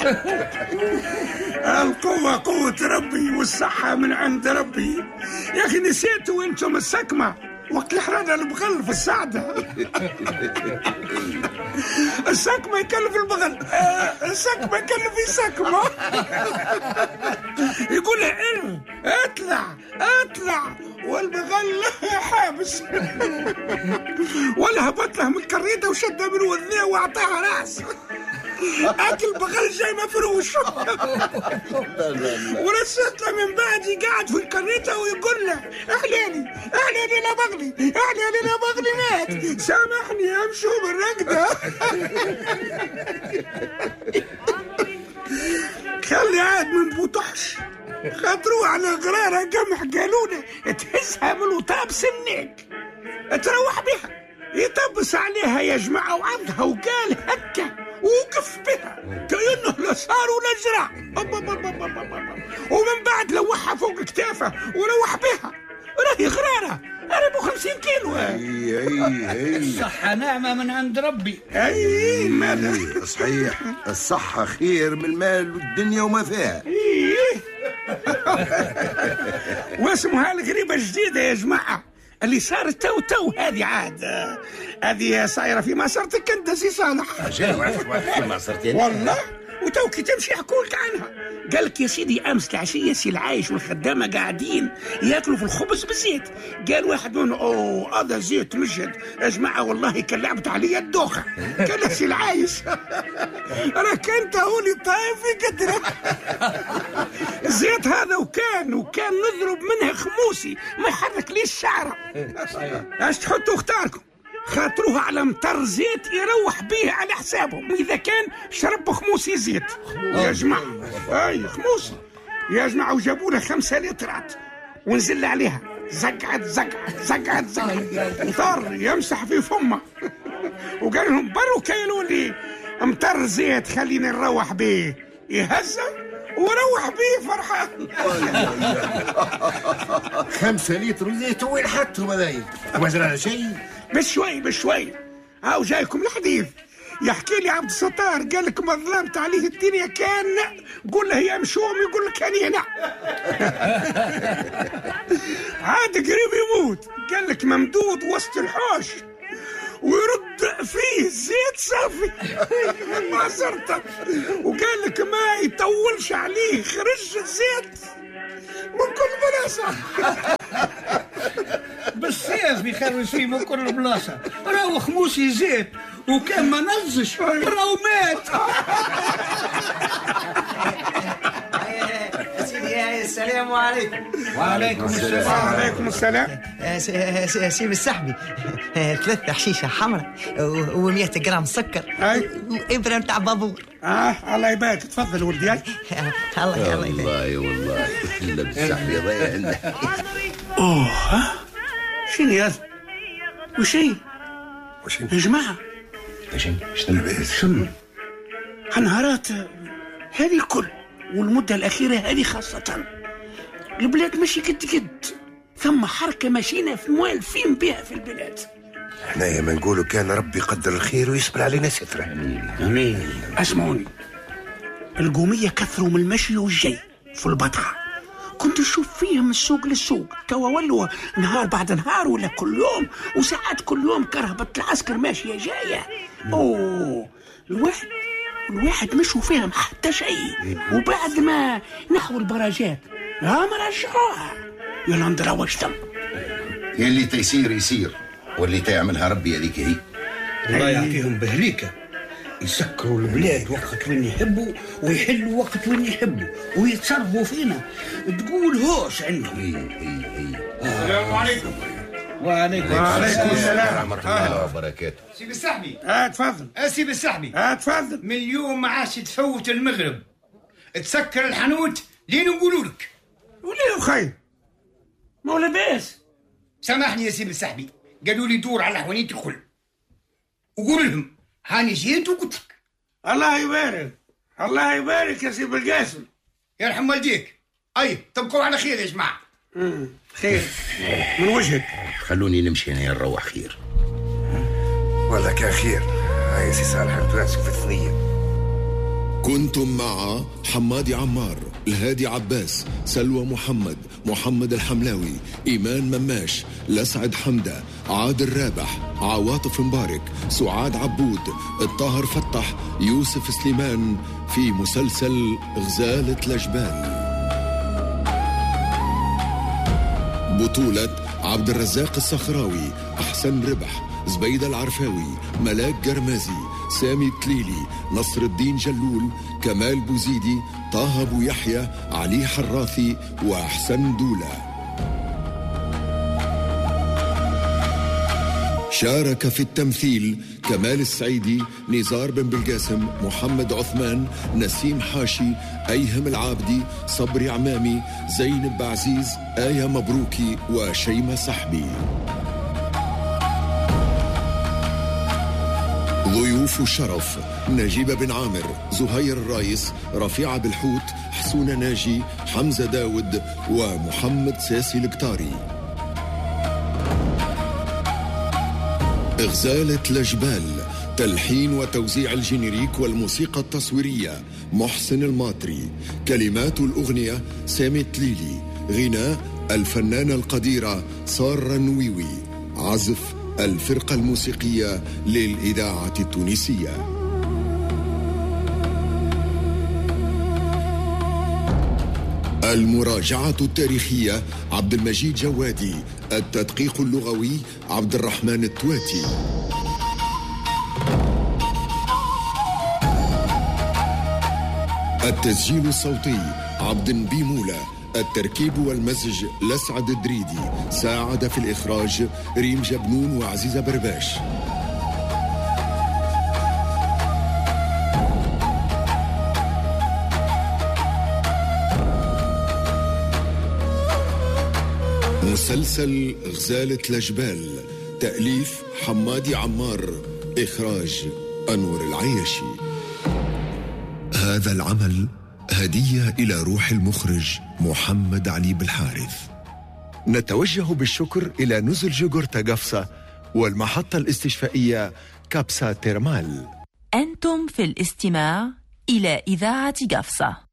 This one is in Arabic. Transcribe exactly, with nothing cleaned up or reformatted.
القوة قوة ربي والصحة من عند ربي. يا أخي نسيتوا أنتم السكمة وقت الحرادة البغل في السعدة. السكمة يكلف البغل، السكمة يكلف السكمة. يقول له اطلع اطلع والبغل حابس. ولا هبط له من الكريدة وشدها من وذنيه واعطاها راس. اكل بغل جاي مفروش. ورسيت له من بعد قاعد في الكريته ويقول له احلالي احلالي لا بغلي احلالي لا بغلي مات سامحني امشوا بالرقده. خلي عاد من بوطحش خاطروا على غرارة قمح قالونا تهزها من وطاب سنيك تروح بها. يطبس عليها يا جماعة وعضها وقال هكا ووقف بها كأنه لا صار ولا جرى. ومن بعد لوحها فوق كتافه وروح بها. راهي غرارة قريبه خمسين كيلو. اي اي اي الصحة نعمة من عند ربي. اي ماذا صحيح، الصحة خير من المال والدنيا وما فيها. واسمها الغريبة الجديدة يا جماعة اللي صارت تو تو. هذه عاد هذه صايرة في مسيرتك انت سي صالح. في مسيرتي والله وتو كي تمشي يحكولك عنها. قالك يا سيدي امس العشيه سي العايش والخدامه قاعدين ياكلوا في الخبز بالزيت. قال واحد منهم اوه هذا زيت مجد يا جماعه والله كان لعبت علي الدوخه. قال سي العايش راك انت هولي طايف في قدره. الزيت هذا وكان وكان نضرب منها خموسي ما يحرك ليش شعره. اش تحطوا اختاركم خاطروها على مطر زيت يروح بيه على حسابهم. إذا كان شرب خموسي زيت يا جماعة. أي خموسي يا جماعة. وجابوا له خمسة لترات ونزل عليها زقعت زقعت زقعت زقعت وثار يمسح في فمه. وقال لهم برو كيلوا لي مطر زيت خليني نروح بيه. يهزه وروح بيه فرحان. خمسة لتر زيت وين حطهم هذايا؟ ما جرى شيء. بشوي بشوي هاو جايكم الحديث. يحكي لي عبد الستار قال لك ما ظلمت عليه الدنيا كان قول له يا مشوم يقول لك كان هنا. عاد قريب يموت قال لك ممدود وسط الحوش ويرد فيه زيت صافي. ما صرت وقال لك ما يطولش عليه خرج الزيت من كل بلاصه. بالسيف يخرج فيه من كل بلاصة. راهو خموسي زيت وكان ما نزش راهو مات. سيدي السلام عليكم. وعليكم السلام. وعليكم السلام. سيب السحبي ثلاثة حشيشة حمراء ومئة جرام سكر وإبرة متاع بابور. اه الله يبارك. تفضل ولدي. الله الله والله والله الا بالسحبي ضيع عندك. اوه ها شنو هذا؟ وشي وشي يا جماعة؟ وشي شنو شنو هالنهارات هذه الكل والمدة الأخيرة هذه خاصة البلاد ماشي قد قد. ثم حركة ماشينا في موالفين بها في البلاد. احنا يا ما نقولوا كان ربي يقدر الخير ويسبر علينا ستره. امين. اسمعوني القومية كثروا من المشي والجي في البطحة. كنت نشوف فيهم من السوق للسوق توا ولوا نهار بعد نهار ولا كل يوم وساعات كل يوم كرهبة العسكر ماشية جاية. اوه الواحد الواحد مشوا فيهم حتى شيء. وبعد ما نحو البراجات ها ما رجعوها يلا ندرا وجتم. يلي تيسير يسير واللي تعملها ربي هذيك هي. الله يعطيهم بهليكة يسكروا البلاد وقت وين يحبوا ويحلوا وقت وين يحبوا ويتصرفوا فينا تقول هوش عندهم. هي هي هي. السلام عليكم. وعليكم السلام ورحمة الله وبركاته. سي بالسحبي. اه تفضل. اه سي بالسحبي. اه تفضل. من اليوم ما عادش تفوت المغرب تسكر الحانوت لين نقولوا لك. وليه خير ما ولا باس. سامحني يا سي بالسحبي قالوا لي دور على حوانيت تدخل وقول لهم هاني جيت وقلت لك. الله يبارك الله يبارك يا سي بالقاسم. يرحم والديك. اي تبقوا على خير يا جماعه. امم خير من وجهك. خلوني نمشي انا نروح خير. والله كان خير. هاي سي صالح انت راسك في الثنيه. كنتم مع حمادي عمار، الهادي عباس، سلوى محمد، محمد الحملاوي، إيمان مماش، لسعد حمدة، عادل رابح، عواطف مبارك، سعاد عبود، الطاهر فتح، يوسف سليمان في مسلسل غزالة الجبال. بطولة عبد الرزاق الصخراوي، أحسن ربح، زبيدة العرفاوي، ملاك قرمازي، سامي تليلي، نصر الدين جلول، كمال بوزيدي، طه أبو يحيى، علي حراثي، وأحسن دولة. شارك في التمثيل كمال السعيدي، نزار بن بالقاسم، محمد عثمان، نسيم حاشي، أيهم العابدي، صبري عمامي، زينب بعزيز، آية مبروكي، وشيمة صحبي. ضيوف الشرف: نجيب بن عامر، زهير الرايس، رفيعة بالحوت، حسونة ناجي، حمزة داود، ومحمد ساسي القطاري. غزالة الجبال، تلحين وتوزيع الجينيريك والموسيقى التصويرية محسن الماطري، كلمات الأغنية سامي تليلي، غناء الفنانة القديرة سارة النويوي، عزف الفرقة الموسيقية للإذاعة التونسية. المراجعة التاريخية عبد المجيد جوادي، التدقيق اللغوي عبد الرحمن التواتي. التسجيل الصوتي عبد بيمولة، التركيب والمزج لسعد الدريدي، ساعد في الإخراج ريم جبنون وعزيزة برباش. مسلسل غزالة الجبال، تأليف حمادي عمار، إخراج أنور العياشي. هذا العمل هدية إلى روح المخرج محمد علي بالحارث. نتوجه بالشكر إلى نزل جوجورتا قفصة والمحطة الاستشفائية كابسا تيرمال. أنتم في الاستماع إلى إذاعة قفصة.